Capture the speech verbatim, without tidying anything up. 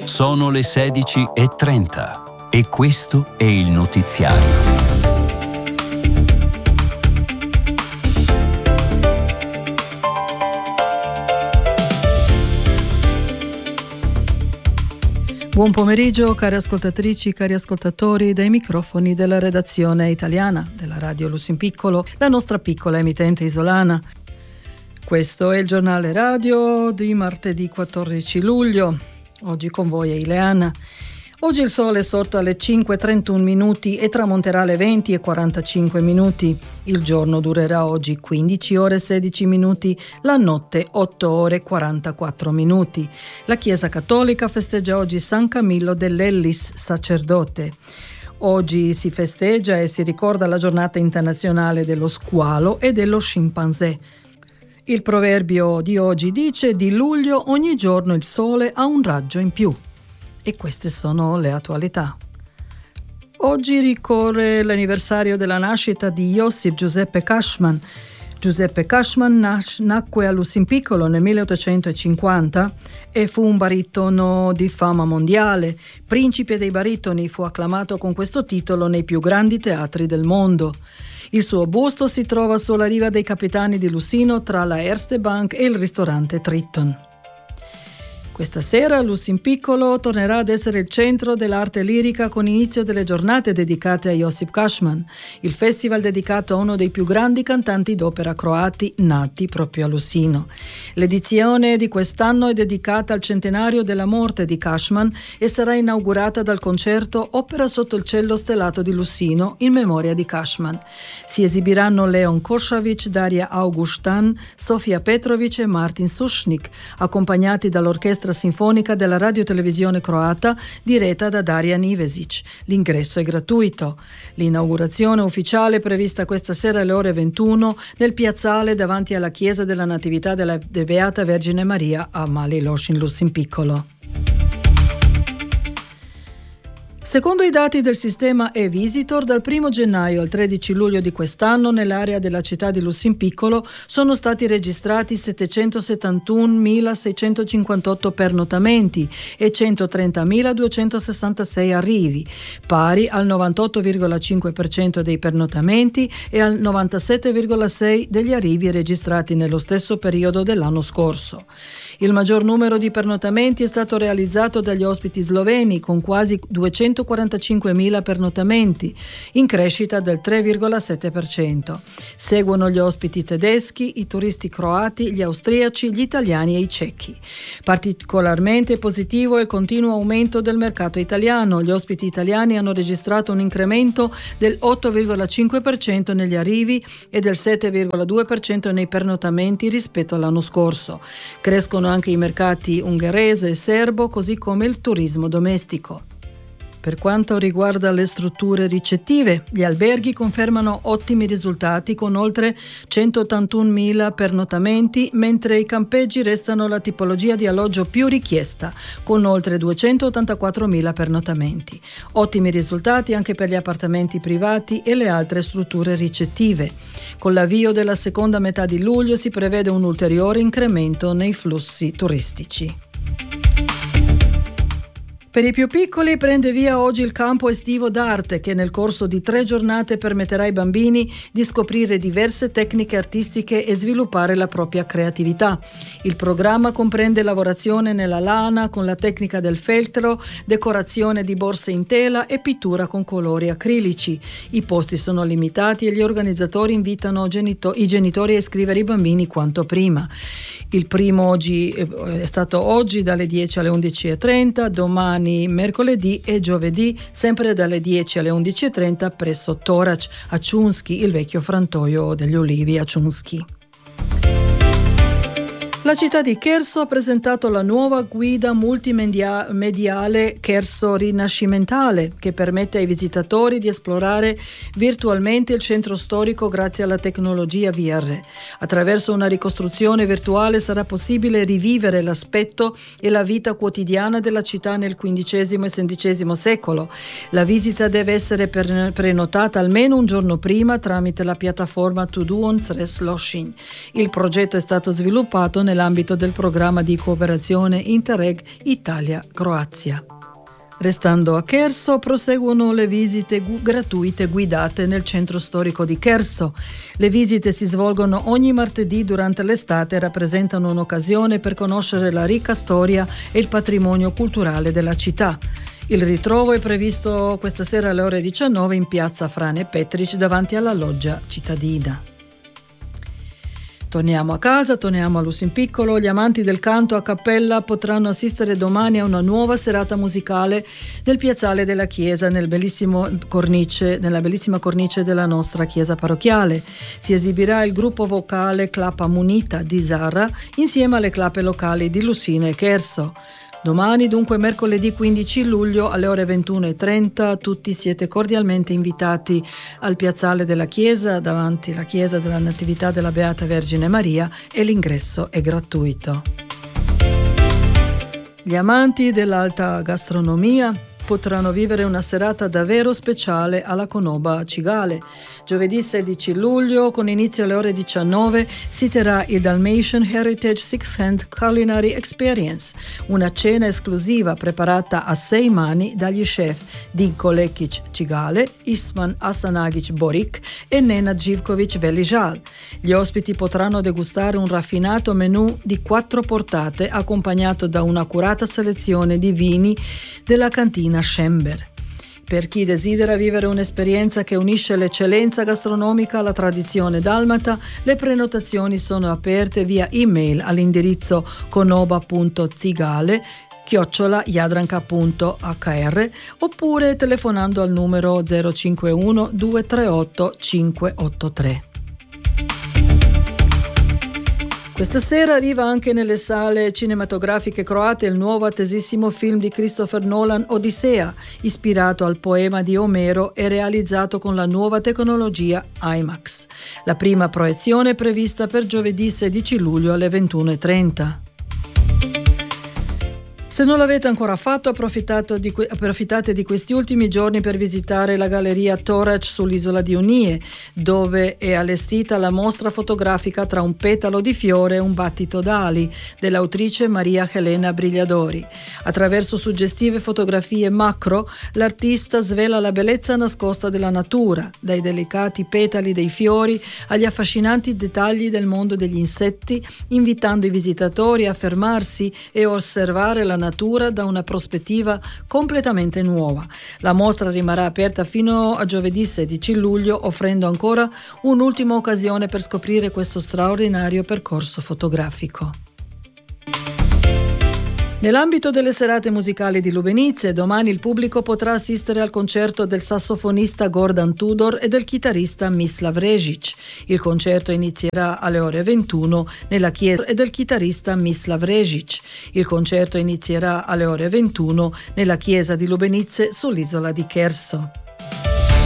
Sono le sedici e trenta e questo è il notiziario. Buon pomeriggio cari ascoltatrici, cari ascoltatori dai microfoni della redazione italiana della Radio Lusin Piccolo, la nostra piccola emittente isolana. Questo è il giornale radio di martedì quattordici luglio. Oggi con voi è Ileana. Oggi il sole è sorto alle cinque e trentuno minuti e tramonterà alle venti e quarantacinque minuti. Il giorno durerà oggi quindici ore e sedici minuti, la notte otto ore e quarantaquattro minuti. La Chiesa Cattolica festeggia oggi San Camillo dell'Ellis, sacerdote. Oggi si festeggia e si ricorda la giornata internazionale dello squalo e dello scimpanzé. Il proverbio di oggi dice: di luglio ogni giorno il sole ha un raggio in più. E queste sono le attualità. Oggi ricorre l'anniversario della nascita di Josip Giuseppe Cashman. Giuseppe Cashman nas- nacque a Lusin Piccolo nel milleottocentocinquanta e fu un baritono di fama mondiale. Principe dei baritoni, fu acclamato con questo titolo nei più grandi teatri del mondo. Il suo busto si trova sulla riva dei Capitani di Lusino tra la Erste Bank e il ristorante Triton. Questa sera Lusin Piccolo tornerà ad essere il centro dell'arte lirica con inizio delle giornate dedicate a Josip Cashman, il festival dedicato a uno dei più grandi cantanti d'opera croati nati proprio a Lusino. L'edizione di quest'anno è dedicata al centenario della morte di Cashman e sarà inaugurata dal concerto Opera sotto il cielo stellato di Lusino in memoria di Cashman. Si esibiranno Leon Košavić, Daria Augustan, Sofia Petrović e Martin Sušnik, accompagnati dall'orchestra sinfonica della radiotelevisione croata diretta da Darjan Ivesić. L'ingresso è gratuito. L'inaugurazione ufficiale è prevista questa sera alle ore ventuno nel piazzale davanti alla chiesa della Natività della Beata Vergine Maria a Mali Loš in Lusin Piccolo. Secondo i dati del sistema e-Visitor, dal primo gennaio al tredici luglio di quest'anno nell'area della città di Lusin Piccolo sono stati registrati settecentosettantunomilaseicentocinquantotto pernotamenti e centotrentamiladuecentosessantasei arrivi, pari al novantotto virgola cinque per cento dei pernotamenti e al novantasette virgola sei per cento degli arrivi registrati nello stesso periodo dell'anno scorso. Il maggior numero di pernotamenti è stato realizzato dagli ospiti sloveni, con quasi duecentoquarantacinquemila pernotamenti, in crescita del tre virgola sette per cento. Seguono gli ospiti tedeschi, i turisti croati, gli austriaci, gli italiani e i cechi. Particolarmente positivo è il continuo aumento del mercato italiano. Gli ospiti italiani hanno registrato un incremento del otto virgola cinque per cento negli arrivi e del sette virgola due per cento nei pernotamenti rispetto all'anno scorso. Crescono anche i mercati ungherese e serbo, così come il turismo domestico. Per quanto riguarda le strutture ricettive, gli alberghi confermano ottimi risultati con oltre centottantunomila pernotamenti, mentre i campeggi restano la tipologia di alloggio più richiesta, con oltre duecentottantaquattromila pernotamenti. Ottimi risultati anche per gli appartamenti privati e le altre strutture ricettive. Con l'avvio della seconda metà di luglio si prevede un ulteriore incremento nei flussi turistici. Per i più piccoli prende via oggi il campo estivo d'arte che nel corso di tre giornate permetterà ai bambini di scoprire diverse tecniche artistiche e sviluppare la propria creatività. Il programma comprende lavorazione nella lana con la tecnica del feltro, decorazione di borse in tela e pittura con colori acrilici. I posti sono limitati e gli organizzatori invitano genito- i genitori a iscrivere i bambini quanto prima. Il primo oggi è stato oggi dalle dieci alle undici e trenta, domani mercoledì e giovedì sempre dalle dieci alle undici e trenta presso Torac a Chunski, il vecchio frantoio degli ulivi a Chunski. La città di Cherso ha presentato la nuova guida multimediale Cherso Rinascimentale, che permette ai visitatori di esplorare virtualmente il centro storico grazie alla tecnologia V R. Attraverso una ricostruzione virtuale sarà possibile rivivere l'aspetto e la vita quotidiana della città nel quindicesimo e sedicesimo secolo. La visita deve essere prenotata almeno un giorno prima tramite la piattaforma Tuduon Tres Lošinj. Il progetto è stato sviluppato nel nell'ambito del programma di cooperazione Interreg Italia-Croazia. Restando a Cherso, proseguono le visite gu- gratuite guidate nel centro storico di Cherso. Le visite si svolgono ogni martedì durante l'estate e rappresentano un'occasione per conoscere la ricca storia e il patrimonio culturale della città. Il ritrovo è previsto questa sera alle ore diciannove in piazza Frane Petric davanti alla loggia cittadina. Torniamo a casa, torniamo a Lusimpiccolo. Gli amanti del canto a cappella potranno assistere domani a una nuova serata musicale nel piazzale della chiesa, nel bellissimo cornice, nella bellissima cornice della nostra chiesa parrocchiale. Si esibirà il gruppo vocale Clapa Munita di Zarra insieme alle clappe locali di Lusino e Cherso. Domani, dunque mercoledì quindici luglio alle ore ventuno e trenta, tutti siete cordialmente invitati al piazzale della chiesa davanti alla chiesa della Natività della Beata Vergine Maria e l'ingresso è gratuito. Gli amanti dell'alta gastronomia potranno vivere una serata davvero speciale alla Conoba Cigale. Giovedì sedici luglio, con inizio alle ore diciannove, si terrà il Dalmatian Heritage Six Hand Culinary Experience, una cena esclusiva preparata a sei mani dagli chef Dinko Lekic Cigale, Isman Asanagic Borik e Nena Živković Velijal. Gli ospiti potranno degustare un raffinato menù di quattro portate accompagnato da un'accurata selezione di vini della cantina Schember. Per chi desidera vivere un'esperienza che unisce l'eccellenza gastronomica alla tradizione dalmata, le prenotazioni sono aperte via email all'indirizzo conoba punto zigale chiocciola jadranka punto h r oppure telefonando al numero zero cinque uno due tre otto cinque otto tre. Questa sera arriva anche nelle sale cinematografiche croate il nuovo attesissimo film di Christopher Nolan, Odissea, ispirato al poema di Omero e realizzato con la nuova tecnologia IMAX. La prima proiezione è prevista per giovedì sedici luglio alle ventuno e trenta. Se non l'avete ancora fatto, approfittate di, que- approfittate di questi ultimi giorni per visitare la galleria Torac sull'isola di Unie, dove è allestita la mostra fotografica Tra un petalo di fiore e un battito d'ali dell'autrice Maria Helena Brigliadori. Attraverso suggestive fotografie macro, l'artista svela la bellezza nascosta della natura, dai delicati petali dei fiori agli affascinanti dettagli del mondo degli insetti, invitando i visitatori a fermarsi e osservare la natura da una prospettiva completamente nuova. La mostra rimarrà aperta fino a giovedì sedici luglio, offrendo ancora un'ultima occasione per scoprire questo straordinario percorso fotografico. Nell'ambito delle serate musicali di Lubenice, domani il pubblico potrà assistere al concerto del sassofonista Gordon Tudor e del chitarrista Mislav Režić. Il concerto inizierà alle ore ventuno nella chiesa e del chitarrista Mislav Režić. Il concerto inizierà alle ore ventuno nella chiesa di Lubenice sull'isola di Cherso.